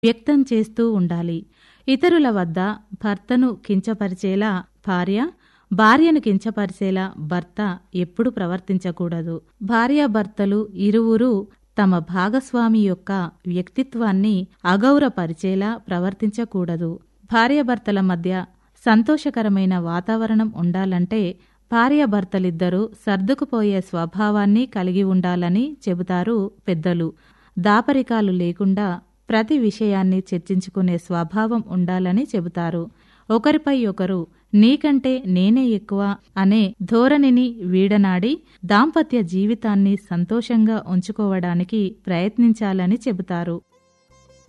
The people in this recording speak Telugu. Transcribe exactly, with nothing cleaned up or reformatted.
వ్యక్తం చేస్తూ ఉండాలి. ఇతరుల వద్ద భర్తను కించపరిచేలా భార్య, భార్యను కించపరిచేలా భర్త ఎప్పుడు ప్రవర్తించకూడదు. భార్యాభర్తలు ఇరువురూ తమ భాగస్వామి యొక్క వ్యక్తిత్వాన్ని అగౌరవపరిచేలా ప్రవర్తించకూడదు. భార్యాభర్తల మధ్య సంతోషకరమైన వాతావరణం ఉండాలంటే భార్యాభర్తలిద్దరూ సర్దుకుపోయే స్వభావాన్ని కలిగి ఉండాలని చెబుతారు పెద్దలు. దాపరికాలు లేకుండా ప్రతి విషయాన్ని చర్చించుకునే స్వభావం ఉండాలని చెబుతారు. ఒకరిపై ఒకరు నీకంటే నేనే ఎక్కువ అనే ధోరణిని వీడనాడి దాంపత్య జీవితాన్ని సంతోషంగా ఉంచుకోవడానికి ప్రయత్నించాలని చెబుతారు.